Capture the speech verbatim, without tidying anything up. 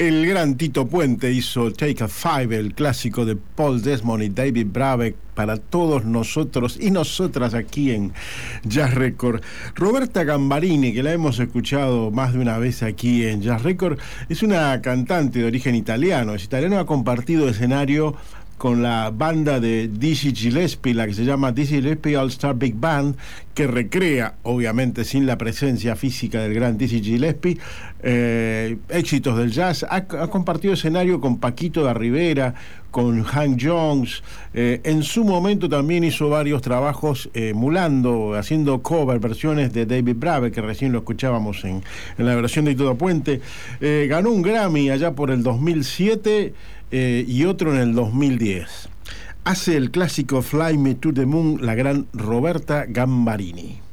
El gran Tito Puente hizo Take a Five, el clásico de Paul Desmond y David Brabeck, para todos nosotros y nosotras aquí en Jazz Record. Roberta Gambarini, que la hemos escuchado más de una vez aquí en Jazz Record, es una cantante de origen italiano. Es italiano, ha compartido escenario con la banda de Dizzy Gillespie, la que se llama Dizzy Gillespie All Star Big Band, que recrea, obviamente sin la presencia física del gran Dizzy Gillespie, eh, éxitos del jazz. Ha, ha compartido escenario con Paquito de Rivera, con Hank Jones. Eh, en su momento también hizo varios trabajos eh, emulando, haciendo cover, versiones de David Brabeck, que recién lo escuchábamos en, en la versión de Tito Puente. Eh, ganó un Grammy allá por el dos mil siete eh, y otro en el dos mil diez. Hace el clásico Fly Me to the Moon la gran Roberta Gambarini.